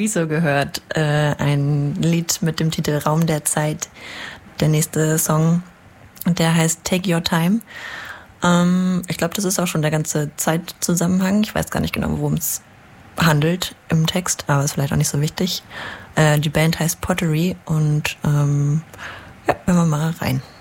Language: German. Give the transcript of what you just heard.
Rezo gehört. Ein Lied mit dem Titel Raum der Zeit. Der nächste Song, der heißt Take Your Time. Ich glaube, das ist auch schon der ganze Zeitzusammenhang. Ich weiß gar nicht genau, worum es handelt im Text, aber ist vielleicht auch nicht so wichtig. Die Band heißt Pottery und ja, hören wir mal rein.